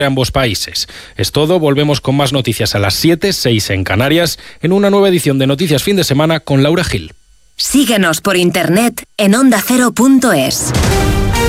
ambos países. Es todo, volvemos con más noticias a las 7, 6 en Canarias, en una nueva edición de Noticias Fin de Semana con Laura Gil. Síguenos por internet en ondacero.es.